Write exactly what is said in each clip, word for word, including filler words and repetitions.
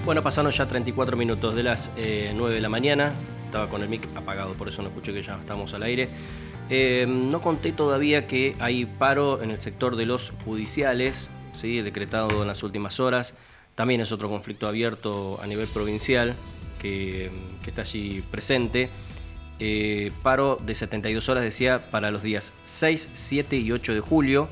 Bueno, pasaron ya treinta y cuatro minutos de las eh, nueve de la mañana. Estaba con el mic apagado, por eso no escuché que ya estamos al aire. Eh, no conté todavía que hay paro en el sector de los judiciales, ¿sí? Decretado en las últimas horas. También es otro conflicto abierto a nivel provincial que, que está allí presente. Eh, paro de setenta y dos horas, decía, para los días seis, siete y ocho de julio.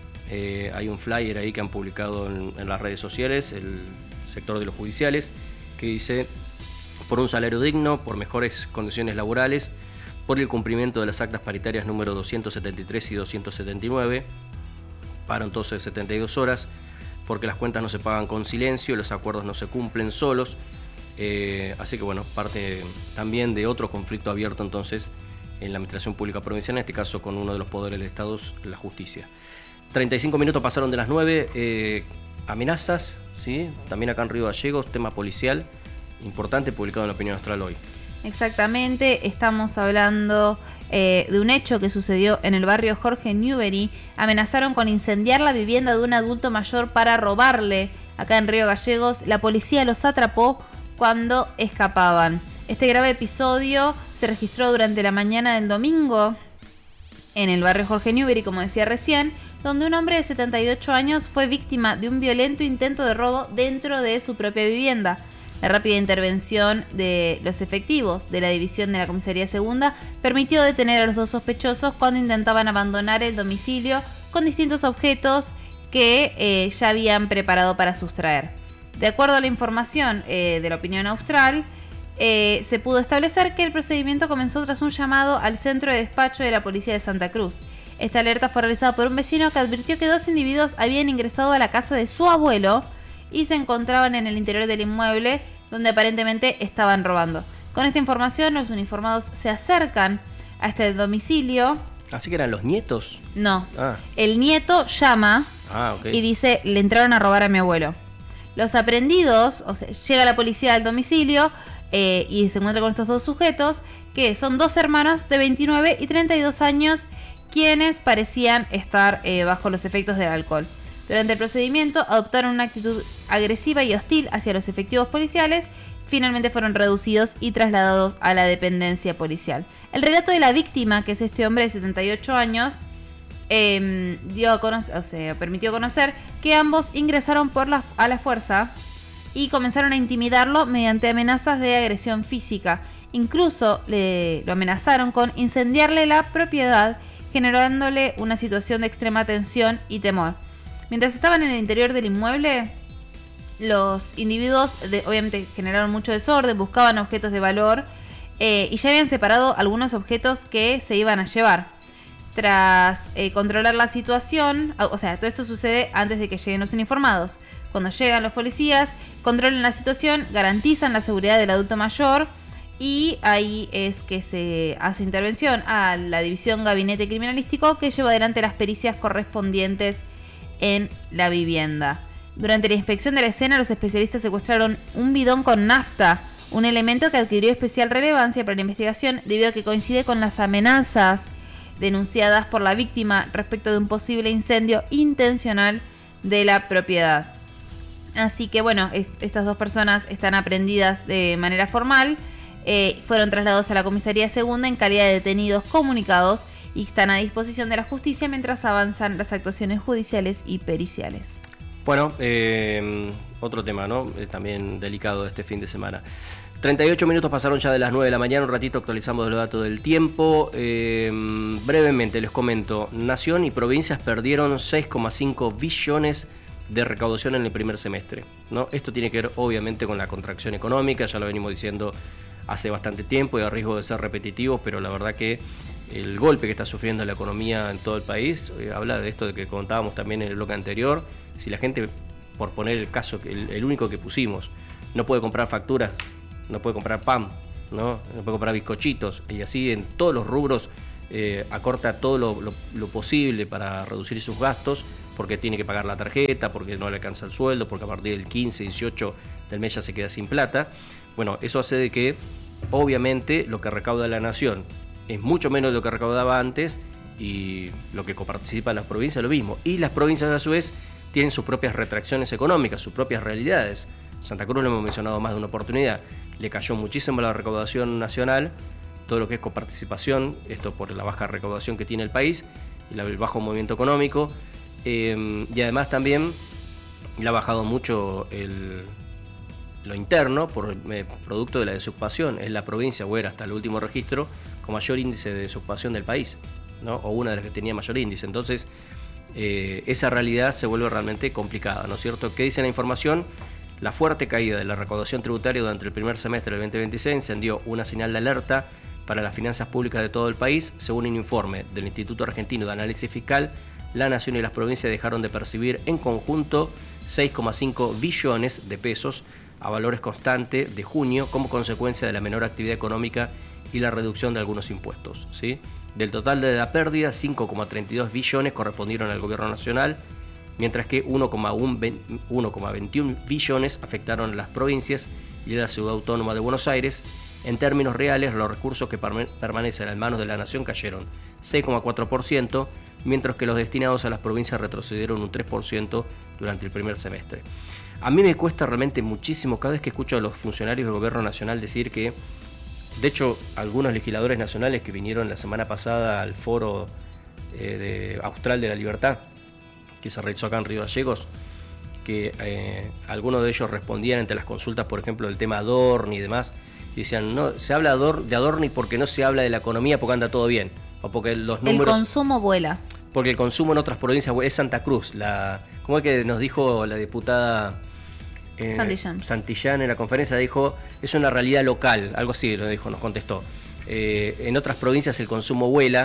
Eh, hay un flyer ahí que han publicado en, en las redes sociales, el sector de los judiciales, que dice: por un salario digno, por mejores condiciones laborales, por el cumplimiento de las actas paritarias número doscientos setenta y tres y doscientos setenta y nueve, paro entonces de setenta y dos horas, porque las cuentas no se pagan con silencio, los acuerdos no se cumplen solos. Eh, así que bueno, parte también de otro conflicto abierto entonces en la administración pública provincial, en este caso con uno de los poderes del Estado, la justicia. treinta y cinco minutos pasaron de las nueve, eh, amenazas, ¿sí? También acá en Río Gallegos, tema policial importante publicado en la Opinión Austral hoy. Exactamente, estamos hablando eh, de un hecho que sucedió en el barrio Jorge Newbery. Amenazaron con incendiar la vivienda de un adulto mayor para robarle. Acá en Río Gallegos, la policía los atrapó cuando escapaban. Este grave episodio se registró durante la mañana del domingo en el barrio Jorge Newbery, como decía recién, donde un hombre de setenta y ocho años fue víctima de un violento intento de robo dentro de su propia vivienda. La rápida intervención de los efectivos de la división de la Comisaría Segunda permitió detener a los dos sospechosos cuando intentaban abandonar el domicilio con distintos objetos que eh, ya habían preparado para sustraer. De acuerdo a la información eh, de la Opinión Austral, eh, se pudo establecer que el procedimiento comenzó tras un llamado al centro de despacho de la Policía de Santa Cruz. Esta alerta fue realizada por un vecino que advirtió que dos individuos habían ingresado a la casa de su abuelo y se encontraban en el interior del inmueble, donde aparentemente estaban robando. Con esta información, los uniformados se acercan a este domicilio. ¿Así que eran los nietos? No. Ah. El nieto llama ah, okay. y dice: le entraron a robar a mi abuelo. Los aprehendidos, o sea, llega la policía al domicilio eh, y se encuentra con estos dos sujetos, que son dos hermanos de veintinueve y treinta y dos años, quienes parecían estar eh, bajo los efectos del alcohol. Durante el procedimiento adoptaron una actitud agresiva y hostil hacia los efectivos policiales. Finalmente fueron reducidos y trasladados a la dependencia policial. El relato de la víctima, que es este hombre de setenta y ocho años, eh, dio a conocer, o sea, permitió conocer que ambos ingresaron por la, a la fuerza y comenzaron a intimidarlo mediante amenazas de agresión física. Incluso le, lo amenazaron con incendiarle la propiedad, generándole una situación de extrema tensión y temor. Mientras estaban en el interior del inmueble, los individuos de, obviamente generaron mucho desorden, buscaban objetos de valor eh, y ya habían separado algunos objetos que se iban a llevar. Tras eh, controlar la situación, o sea, todo esto sucede antes de que lleguen los uniformados. Cuando llegan los policías, controlan la situación, garantizan la seguridad del adulto mayor y ahí es que se hace intervención a la División Gabinete Criminalístico, que lleva adelante las pericias correspondientes en la vivienda. Durante la inspección de la escena, los especialistas secuestraron un bidón con nafta, un elemento que adquirió especial relevancia para la investigación debido a que coincide con las amenazas denunciadas por la víctima respecto de un posible incendio intencional de la propiedad. Así que bueno, est- estas dos personas están aprehendidas de manera formal, eh, fueron trasladados a la Comisaría Segunda en calidad de detenidos comunicados y están a disposición de la justicia mientras avanzan las actuaciones judiciales y periciales. Bueno, eh, otro tema, ¿no? Eh, también delicado este fin de semana. treinta y ocho minutos pasaron ya de las nueve de la mañana, un ratito actualizamos los datos del tiempo. Eh, brevemente les comento, Nación y provincias perdieron seis coma cinco billones de recaudación en el primer semestre, ¿no? Esto tiene que ver obviamente con la contracción económica, ya lo venimos diciendo hace bastante tiempo y a riesgo de ser repetitivos, pero la verdad que el golpe que está sufriendo la economía en todo el país eh, habla de esto de que contábamos también en el bloque anterior. Si la gente, por poner el caso, el, el único que pusimos, no puede comprar facturas, no puede comprar pan, no, no puede comprar bizcochitos, y así en todos los rubros eh, acorta todo lo, lo, lo posible para reducir sus gastos, porque tiene que pagar la tarjeta, porque no le alcanza el sueldo, porque a partir del quince, dieciocho del mes ya se queda sin plata. Bueno, eso hace de que obviamente lo que recauda la nación es mucho menos de lo que recaudaba antes, y lo que coparticipa en las provincias lo mismo, y las provincias a su vez tienen sus propias retracciones económicas, sus propias realidades. Santa Cruz lo hemos mencionado más de una oportunidad, le cayó muchísimo la recaudación nacional, todo lo que es coparticipación, esto por la baja recaudación que tiene el país, y el bajo movimiento económico, eh, y además también le ha bajado mucho el, lo interno por eh, producto de la desocupación. Es la provincia, o era hasta el último registro, con mayor índice de desocupación del país, ¿no? O una de las que tenía mayor índice. Entonces, eh, esa realidad se vuelve realmente complicada, ¿no es cierto? ¿Qué dice la información? La fuerte caída de la recaudación tributaria durante el primer semestre del veinte veintiséis encendió una señal de alerta para las finanzas públicas de todo el país. Según un informe del Instituto Argentino de Análisis Fiscal, la nación y las provincias dejaron de percibir en conjunto seis coma cinco billones de pesos a valores constantes de junio como consecuencia de la menor actividad económica y la reducción de algunos impuestos, ¿sí? Del total de la pérdida, cinco coma treinta y dos billones correspondieron al gobierno nacional, mientras que uno coma veintiuno billones afectaron a las provincias y a la ciudad autónoma de Buenos Aires. En términos reales, los recursos que permanecen en manos de la nación cayeron seis coma cuatro por ciento, mientras que los destinados a las provincias retrocedieron un tres por ciento durante el primer semestre. A mí me cuesta realmente muchísimo cada vez que escucho a los funcionarios del gobierno nacional decir que, de hecho, algunos legisladores nacionales que vinieron la semana pasada al foro eh, de Austral de la Libertad, que se realizó acá en Río Gallegos, que eh, algunos de ellos respondían ante las consultas, por ejemplo, del tema Adorni y demás, y decían, no, se habla de Adorni porque no se habla de la economía porque anda todo bien, o porque los números... El consumo vuela. Porque el consumo en otras provincias es Santa Cruz, la ¿cómo es que nos dijo la diputada eh, Santillán. Santillán en la conferencia? Dijo, es una realidad local, algo así lo dijo, nos contestó. Eh, en otras provincias el consumo vuela,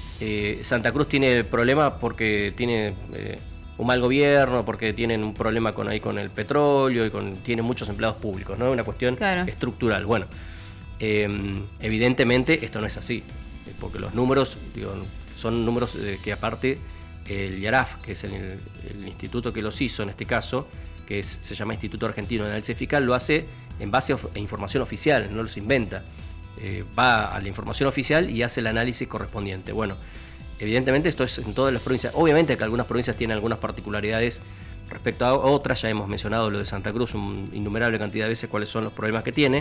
eh, Santa Cruz tiene problema porque tiene eh, un mal gobierno, porque tienen un problema con ahí con el petróleo y con tiene muchos empleados públicos, ¿no? Una cuestión claro. estructural. Bueno, eh, evidentemente esto no es así, porque los números, digo, son números eh, que aparte el IARAF, que es el, el instituto que los hizo en este caso, que es, se llama Instituto Argentino de Análisis Fiscal, lo hace en base a información oficial, no los inventa. Eh, va a la información oficial y hace el análisis correspondiente. Bueno, evidentemente esto es en todas las provincias. Obviamente que algunas provincias tienen algunas particularidades respecto a otras. Ya hemos mencionado lo de Santa Cruz una innumerable cantidad de veces cuáles son los problemas que tiene.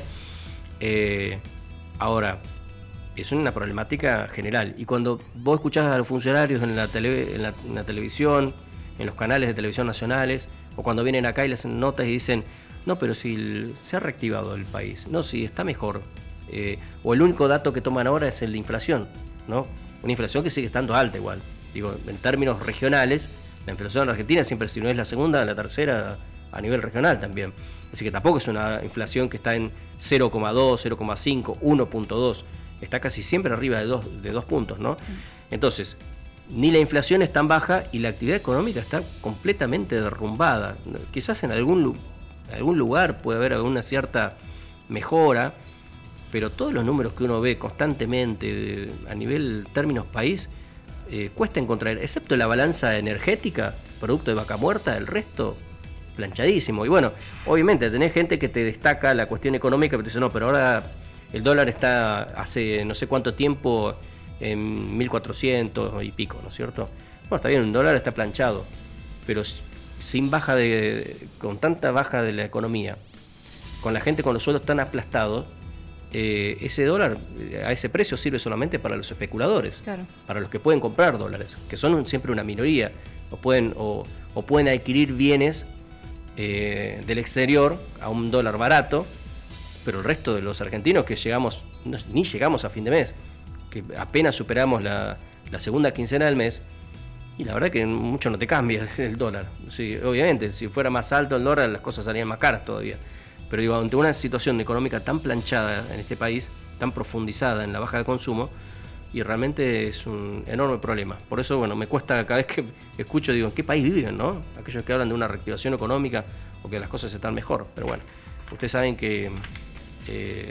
Eh, ahora, es una problemática general. Y cuando vos escuchás a los funcionarios en la, tele, en la, en la televisión, en los canales de televisión nacionales, o cuando vienen acá y les hacen notas y dicen, no, pero si se ha reactivado el país, no, si está mejor. Eh, o el único dato que toman ahora es el de inflación, ¿no? Una inflación que sigue estando alta igual. Digo, en términos regionales, la inflación en Argentina siempre, si no es la segunda, la tercera a nivel regional también. Así que tampoco es una inflación que está en cero coma dos, cero coma cinco, uno punto dos. Está casi siempre arriba de dos, de dos puntos, ¿no? Entonces, ni la inflación es tan baja y la actividad económica está completamente derrumbada. Quizás en algún, algún lugar puede haber alguna cierta mejora, pero todos los números que uno ve constantemente a nivel términos país, eh, cuesta encontrar, excepto la balanza energética, producto de vaca muerta, el resto planchadísimo. Y bueno, obviamente tenés gente que te destaca la cuestión económica, pero te dice, no, pero ahora el dólar está hace no sé cuánto tiempo en mil cuatrocientos y pico, ¿no es cierto? Bueno, está bien, un dólar está planchado, pero sin baja de, con tanta baja de la economía, con la gente con los sueldos tan aplastados, eh, ese dólar a ese precio sirve solamente para los especuladores, claro. Para los que pueden comprar dólares, que son un, siempre una minoría, o pueden, o, o pueden adquirir bienes eh, del exterior a un dólar barato, pero el resto de los argentinos que llegamos, no, ni llegamos a fin de mes, que apenas superamos la, la segunda quincena del mes, y la verdad que mucho no te cambia el dólar. Sí, obviamente, si fuera más alto el dólar, las cosas salían más caras todavía. Pero digo, ante una situación económica tan planchada en este país, tan profundizada en la baja de consumo, y realmente es un enorme problema. Por eso, bueno, me cuesta cada vez que escucho, digo, ¿en qué país viven, no? Aquellos que hablan de una reactivación económica o que las cosas están mejor. Pero bueno, ustedes saben que eh,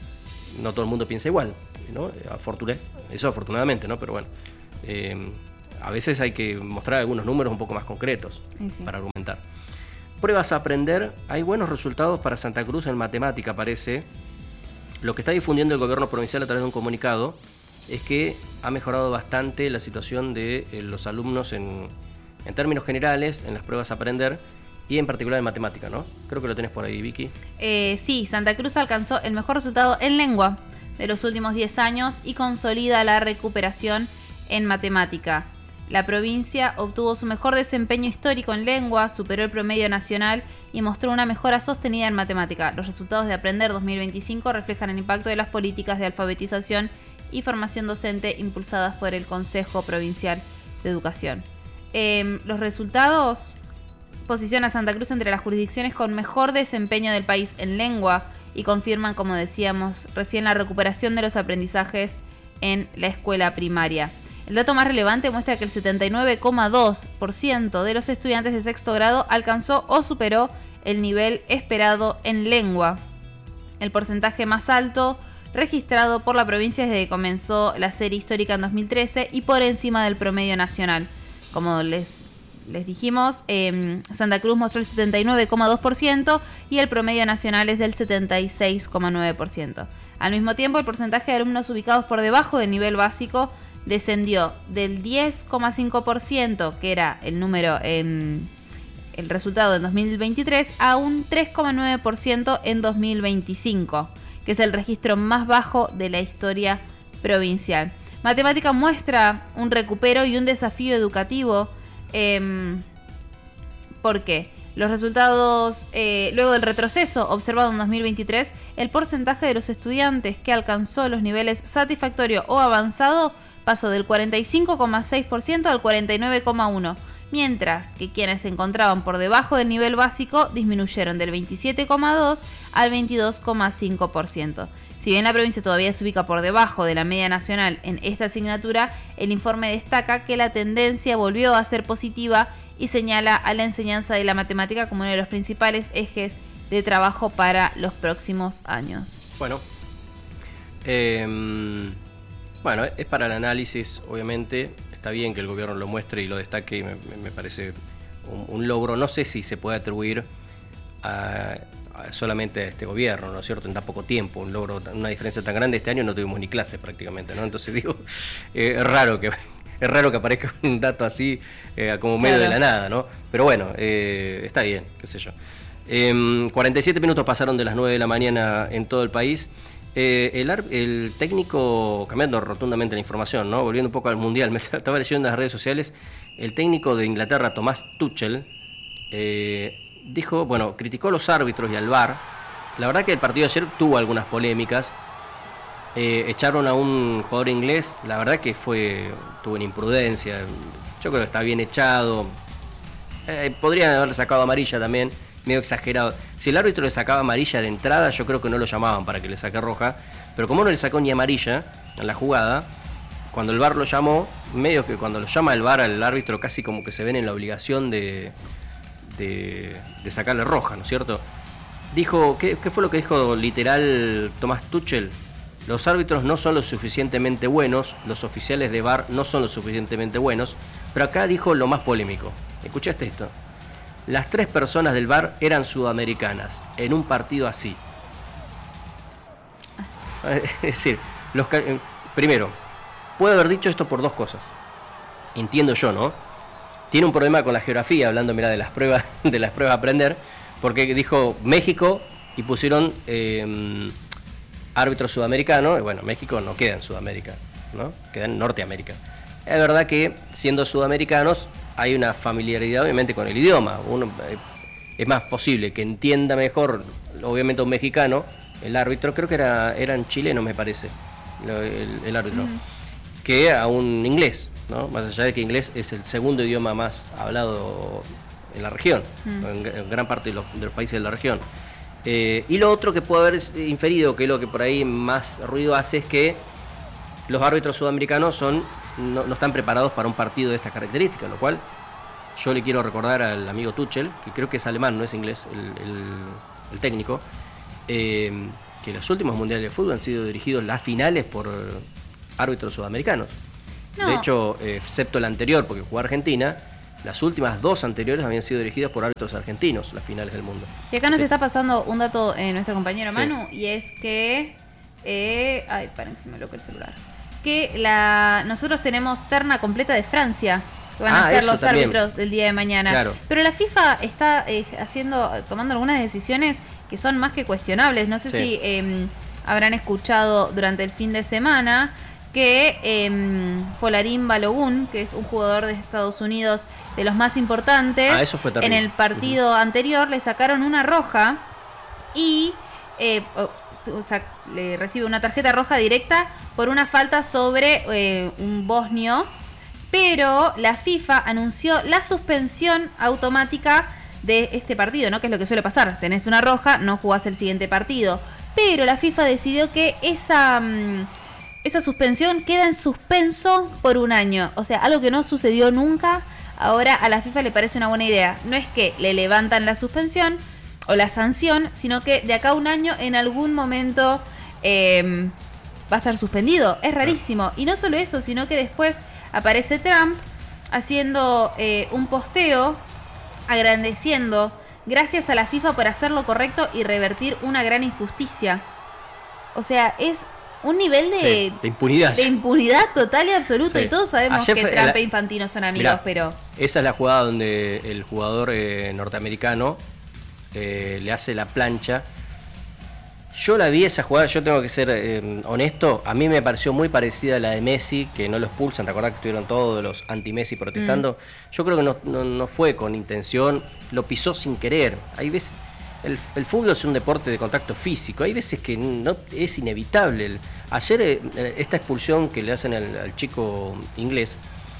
no todo el mundo piensa igual, ¿no? Afortuné, eso afortunadamente, ¿no? Pero bueno, eh, a veces hay que mostrar algunos números un poco más concretos sí, sí. para argumentar. Pruebas a aprender, hay buenos resultados para Santa Cruz en matemática, parece. Lo que está difundiendo el gobierno provincial a través de un comunicado es que ha mejorado bastante la situación de eh, los alumnos en, en términos generales, en las pruebas a aprender, y en particular en matemática, ¿no? Creo que lo tenés por ahí, Vicky. Eh, sí, Santa Cruz alcanzó el mejor resultado en lengua de los últimos diez años y consolida la recuperación en matemática. La provincia obtuvo su mejor desempeño histórico en lengua, superó el promedio nacional y mostró una mejora sostenida en matemática. Los resultados de Aprender dos mil veinticinco reflejan el impacto de las políticas de alfabetización y formación docente impulsadas por el Consejo Provincial de Educación. Eh, los resultados posicionan a Santa Cruz entre las jurisdicciones con mejor desempeño del país en lengua y confirman, como decíamos recién, la recuperación de los aprendizajes en la escuela primaria. El dato más relevante muestra que el setenta y nueve coma dos por ciento de los estudiantes de sexto grado alcanzó o superó el nivel esperado en lengua. El porcentaje más alto registrado por la provincia desde que comenzó la serie histórica en dos mil trece y por encima del promedio nacional. Como les, les dijimos, eh, Santa Cruz mostró el setenta y nueve coma dos por ciento y el promedio nacional es del setenta y seis coma nueve por ciento. Al mismo tiempo, el porcentaje de alumnos ubicados por debajo del nivel básico descendió del diez coma cinco por ciento, que era el número en el resultado en dos mil veintitrés, a un tres coma nueve por ciento en dos mil veinticinco, que es el registro más bajo de la historia provincial. Matemática muestra un recupero y un desafío educativo. Eh, ¿Por qué? Los resultados, eh, luego del retroceso observado en dos mil veintitrés, el porcentaje de los estudiantes que alcanzó los niveles satisfactorio o avanzado pasó del cuarenta y cinco coma seis por ciento al cuarenta y nueve coma uno por ciento, mientras que quienes se encontraban por debajo del nivel básico disminuyeron del veintisiete coma dos por ciento al veintidós coma cinco por ciento. Si bien la provincia todavía se ubica por debajo de la media nacional en esta asignatura, el informe destaca que la tendencia volvió a ser positiva y señala a la enseñanza de la matemática como uno de los principales ejes de trabajo para los próximos años. Bueno, eh, bueno, es para el análisis, obviamente. Está bien que el gobierno lo muestre y lo destaque, me, me parece un, un logro. No sé si se puede atribuir a, a solamente a este gobierno, ¿no es cierto? En tan poco tiempo, un logro, una diferencia tan grande. Este año no tuvimos ni clases prácticamente, ¿no? Entonces digo, eh, es raro que es raro que aparezca un dato así eh, como medio claro. de la nada, ¿no? Pero bueno, eh, está bien, qué sé yo. Eh, cuarenta y siete minutos pasaron de las nueve de la mañana en todo el país. Eh, el, el técnico, cambiando rotundamente la información, ¿no? Volviendo un poco al Mundial, me estaba leyendo en las redes sociales, el técnico de Inglaterra, Thomas Tuchel, eh, dijo, bueno, criticó a los árbitros y al V A R. La verdad que el partido de ayer tuvo algunas polémicas. Eh, echaron a un jugador inglés, la verdad que fue tuvo una imprudencia. Yo creo que está bien echado. Eh, podrían haberle sacado amarilla también, medio exagerado. Si el árbitro le sacaba amarilla de entrada, yo creo que no lo llamaban para que le saque roja. Pero como no le sacó ni amarilla en la jugada, cuando el V A R lo llamó, medio que cuando lo llama el V A R al árbitro casi como que se ven en la obligación de, de, de sacarle roja, ¿no es cierto? Dijo, ¿qué, qué fue lo que dijo literal Thomas Tuchel? Los árbitros no son lo suficientemente buenos, los oficiales de V A R no son lo suficientemente buenos, pero acá dijo lo más polémico. ¿Escuchaste esto? Las tres personas del V A R eran sudamericanas, en un partido así. Es decir, los, primero, puede haber dicho esto por dos cosas. Entiendo yo, ¿no? Tiene un problema con la geografía, hablando, mirá, de las pruebas, de las pruebas a aprender, porque dijo México y pusieron eh, árbitro sudamericano, y bueno, México no queda en Sudamérica, ¿no? Queda en Norteamérica. Es verdad que, siendo sudamericanos, hay una familiaridad obviamente con el idioma. Uno, eh, es más posible que entienda mejor, obviamente, a un mexicano, el árbitro, creo que era eran chilenos, me parece, el, el árbitro, uh-huh. que a un inglés, ¿no? Más allá de que inglés es el segundo idioma más hablado en la región, uh-huh. en, en gran parte de los, de los países de la región. Eh, y lo otro que puedo haber inferido, que es lo que por ahí más ruido hace, es que los árbitros sudamericanos son No, no están preparados para un partido de estas características, lo cual yo le quiero recordar al amigo Tuchel, que creo que es alemán, no es inglés, el, el, el técnico, eh, que los últimos mundiales de fútbol han sido dirigidos las finales por árbitros sudamericanos. No. De hecho, eh, excepto la anterior, porque jugó Argentina, las últimas dos anteriores habían sido dirigidas por árbitros argentinos, las finales del mundo. Y acá nos sí. está pasando un dato eh, nuestro compañero Manu, sí. y es que... Eh, ay, paren, se me bloqueó el celular. Que la nosotros tenemos terna completa de Francia que van a Ah, ser eso los también. árbitros del día de mañana. Claro. Pero la FIFA está eh, haciendo, tomando algunas decisiones que son más que cuestionables. No sé Sí. si eh, habrán escuchado durante el fin de semana que eh, Folarin Balogun, que es un jugador de Estados Unidos de los más importantes, Ah, eso fue en terrible. el partido uh-huh. anterior le sacaron una roja y eh, o, o sea, le recibe una tarjeta roja directa por una falta sobre eh, un bosnio, pero la FIFA anunció la suspensión automática de este partido, ¿no? Que es lo que suele pasar, tenés una roja, no jugás el siguiente partido, pero la FIFA decidió que esa... Mmm, esa suspensión queda en suspenso por un año. O sea, algo que no sucedió nunca. Ahora a la FIFA le parece una buena idea. No es que le levantan la suspensión o la sanción, sino que de acá a un año en algún momento eh, va a estar suspendido. Es rarísimo. Y no solo eso, sino que después aparece Trump haciendo eh, un posteo agradeciendo gracias a la FIFA por hacer lo correcto y revertir una gran injusticia. O sea, es... un nivel de, sí, de impunidad de impunidad total y absoluta. Sí. Y todos sabemos Ayer que fue, Trump la, e Infantino son amigos. Mirá, pero esa es la jugada donde el jugador eh, norteamericano eh, le hace la plancha. Yo la vi esa jugada, yo tengo que ser eh, honesto, a mí me pareció muy parecida a la de Messi, que no lo expulsan. ¿Te acordás que estuvieron todos los anti-Messi protestando? Mm. Yo creo que no, no, no fue con intención, lo pisó sin querer. Hay veces... El, el fútbol es un deporte de contacto físico. Hay veces que no es inevitable. El, ayer eh, esta expulsión que le hacen al, al chico inglés,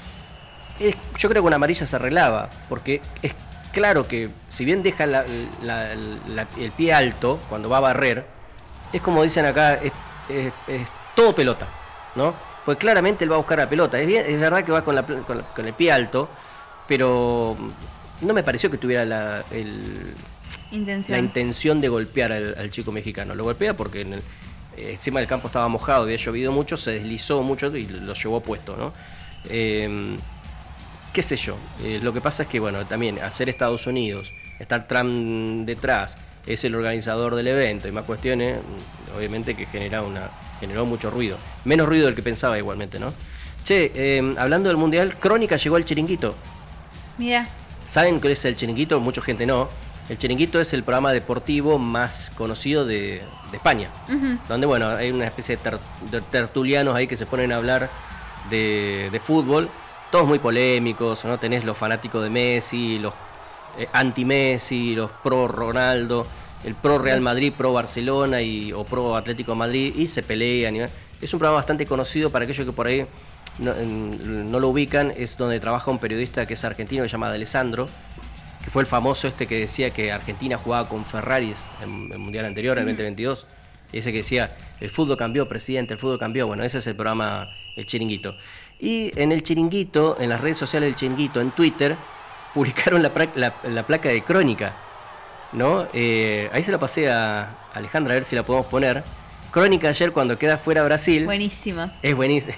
es, yo creo que una amarilla se arreglaba, porque es claro que si bien deja la, la, la, el pie alto cuando va a barrer, es como dicen acá, es, es, es todo pelota, ¿no? Pues claramente él va a buscar la pelota. Es, bien, es verdad que va con, la, con, la, con el pie alto, pero no me pareció que tuviera la... el Intención. la intención de golpear al, al chico mexicano. Lo golpea porque en el, eh, encima del campo estaba mojado, había llovido mucho, se deslizó mucho y lo llevó puesto, ¿no? Eh, qué sé yo. Eh, lo que pasa es que, bueno, también al ser Estados Unidos, estar Trump detrás, es el organizador del evento y más cuestiones, obviamente que genera una, generó mucho ruido. Menos ruido del que pensaba igualmente, ¿no? Che, eh, hablando del Mundial, Crónica llegó al Chiringuito. Mira. ¿Saben qué es el Chiringuito? Mucha gente no. El Chiringuito es el programa deportivo más conocido de, de España, uh-huh. donde bueno hay una especie de, ter, de tertulianos ahí que se ponen a hablar de, de fútbol, todos muy polémicos, ¿no? Tenés los fanáticos de Messi, los eh, anti-Messi, los pro Ronaldo, el pro Real Madrid, pro Barcelona y, o pro Atlético de Madrid, y se pelean. Y, es un programa bastante conocido para aquellos que por ahí no, no lo ubican. Es donde trabaja un periodista que es argentino, que se llama D'Alessandro, que fue el famoso este que decía que Argentina jugaba con Ferraris en el Mundial anterior, en el veinte veintidós. Y ese que decía, el fútbol cambió, presidente, el fútbol cambió. Bueno, ese es el programa El Chiringuito. Y en el Chiringuito, en las redes sociales del Chiringuito, en Twitter, publicaron la, la, la placa de Crónica, ¿no? Eh, ahí se la pasé a Alejandra a ver si la podemos poner. Crónica ayer cuando queda fuera Brasil. Buenísima. Es buenísima.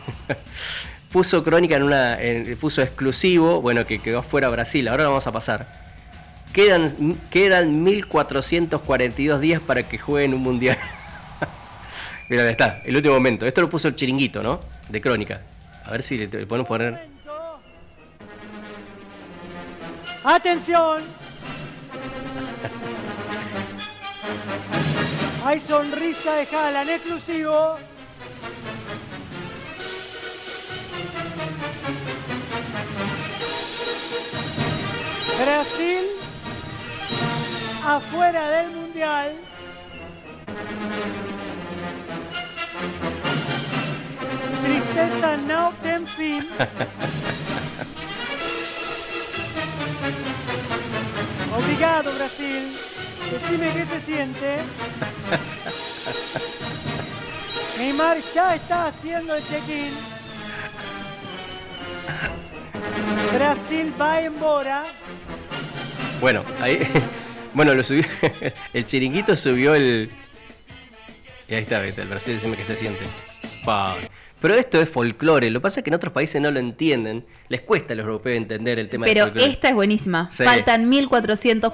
Puso Crónica en una, en, puso exclusivo, bueno, que quedó fuera Brasil. Ahora lo vamos a pasar. Quedan, quedan mil cuatrocientos cuarenta y dos días para que jueguen un mundial. Mira, ahí está, el último momento. Esto lo puso el Chiringuito, ¿no? De Crónica. A ver si le, le podemos poner. ¡Atención! Hay sonrisa de Haaland exclusivo. Brasil afuera del mundial. Tristeza no ten fin. Obrigado, Brasil. Decime qué se siente. Neymar ya está haciendo el check-in. Brasil va embora. Bueno, ahí, bueno, lo subió, el Chiringuito subió el, y ahí está, el Brasil, decime que se siente. Pa. Pero esto es folclore, lo que pasa es que en otros países no lo entienden, les cuesta a los europeos entender el tema del folclore. Pero esta es buenísima, Sí. faltan mil cuatrocientos